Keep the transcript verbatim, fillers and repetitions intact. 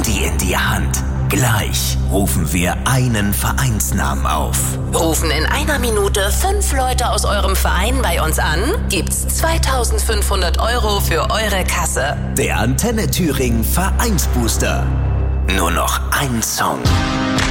Handy in die Hand. Gleich rufen wir einen Vereinsnamen auf. Rufen in einer Minute fünf Leute aus eurem Verein bei uns an, gibt's zweitausendfünfhundert Euro für eure Kasse. Der Antenne Thüringen Vereinsbooster. Nur noch ein Song.